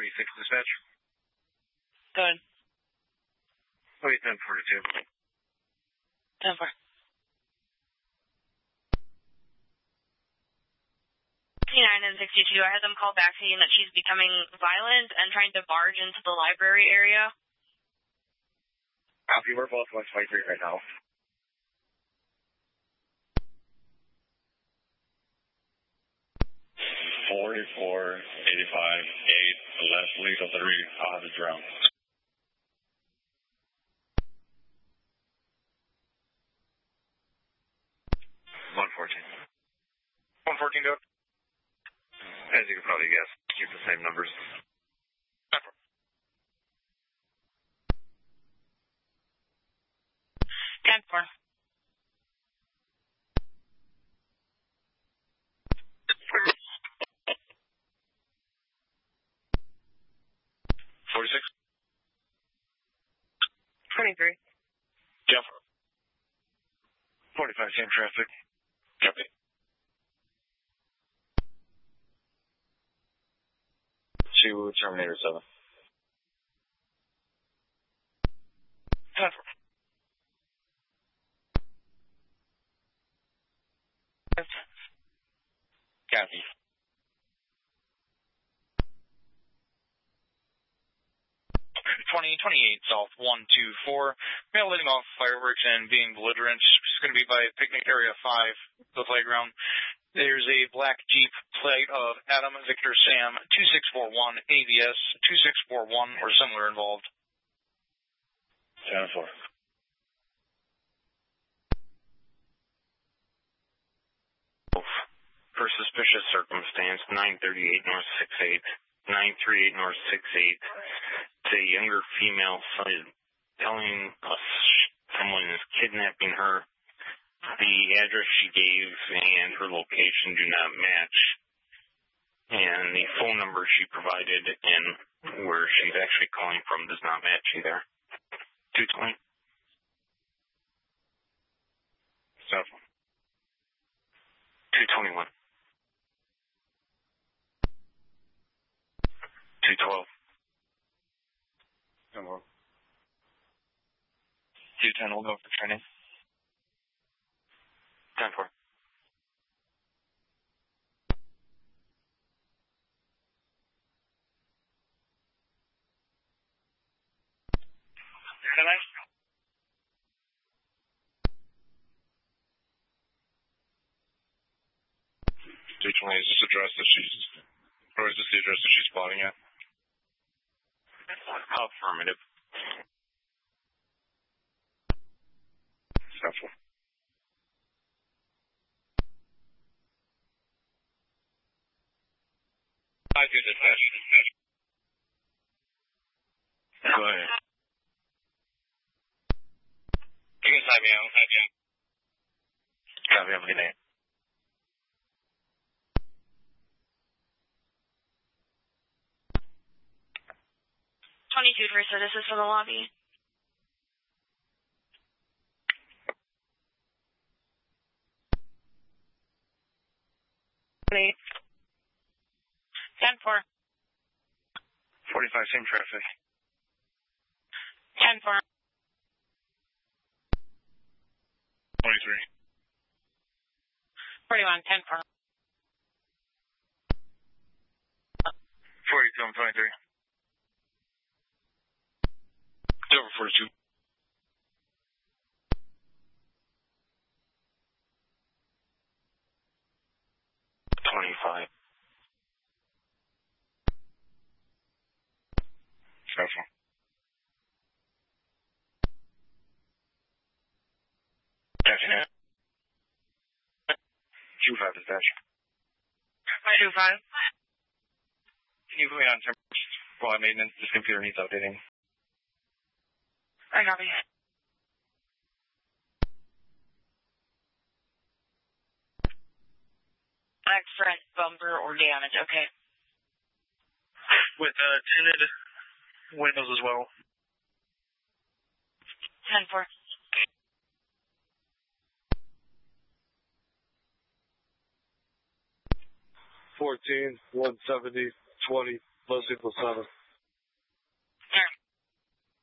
96 dispatch. Good. Wait, 1042. 10-4. T9 and 62, I had them call back saying that she's becoming violent and trying to barge into the library area. Copy, we're both 123 right now. $44.85, 8, left lead of 3, out of the ground. $114, go. As you can probably guess, keep the same numbers. 10-4. 46. 23. Jeff. 45, same traffic. Copy. To Terminator 7. 10-4. Copy. South 124, male letting off fireworks and being belligerent. It's going to be by Picnic Area 5, the playground. There's a black Jeep plate of Adam Victor Sam 2641 ABS 2641 or similar involved. 10-4. For suspicious circumstance, 938 North 68, 938 North 68. It's a younger female telling us someone is kidnapping her. The address she gave and her location do not match. And the phone number she provided and where she's actually calling from does not match either. 220. South 221. 212. 210 will go for training. 10-4. Is this address that she's, or is this the address that she's spotting at? Affirmative. Central. 5 good dispatch. Go ahead. You can sign me out. Copy, have a good day. Teresa, this is for the lobby. Wait. 10-4. 45, same traffic. 10-4. 23. 41, 10-4. 42 and 23. Over 42. 25. Central. 25 dispatch. 25. Can you put me on term while I'm maintenance? This computer needs updating. I copy. Express bumper or damage, okay. With tinted windows as well. 10-4. 14, 170, 20, Most people 7.